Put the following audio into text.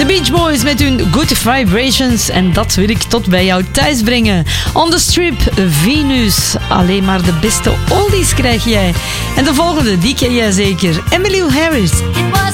Beach Boys met hun Good Vibrations. En dat wil ik tot bij jou thuis brengen. On the Strip, Venus. Alleen maar de beste oldies krijg jij. En de volgende, die ken jij zeker. Emmylou Harris. It was